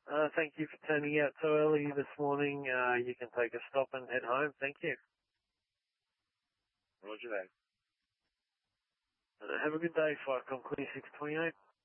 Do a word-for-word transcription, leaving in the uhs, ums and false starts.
Uh, thank you for turning out so early this morning. Uh, you can take a stop and head home. Thank you. Roger that. Uh, have a good day, Flight Com twenty-six twenty-eight.